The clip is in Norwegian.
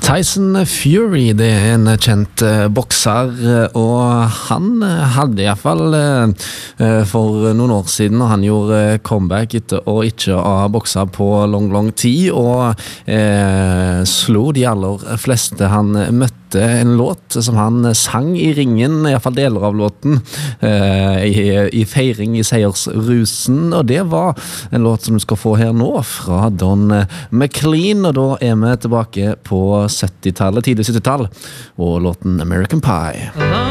Tyson Fury, det en kjent bokser, og han hadde I hvert fall for noen år siden, når han gjorde comeback etter å ikke ha bokset på lang tid, og slo de aller fleste han møtte en låt som han sang I ringen, I hvert fall deler av låten, I feiring I seiersrusen, og det var en låt som du skal få her nå fra Don McLean, og da vi tilbake på 70-tallet, tidlig 70-tall, og låten American Pie.